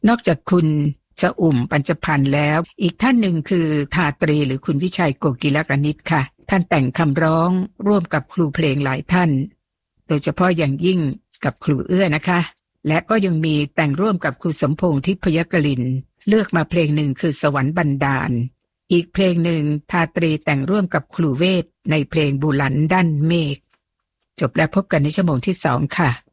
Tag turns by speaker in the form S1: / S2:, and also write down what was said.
S1: นอกจากคุณชอุ่มปัญจพันธ์แล้วอีกท่านหนึ่งคือทาตรีหรือคุณวิชัยโกกิลกนิษฐ์ค่ะท่านแต่งคำร้องร่วมกับครูเพลงหลายท่านโดยเฉพาะอย่างยิ่งกับครูเอื้อนะคะและก็ยังมีแต่งร่วมกับครูสมพงษ์ทิพยกลินเลือกมาเพลงหนึ่งคือสวรรค์บันดาลอีกเพลงหนึ่งทาตรีแต่งร่วมกับครูเวทในเพลงบุหลันด้านเมฆจบแล้วพบกันในชั่วโมงที่2ค่ะ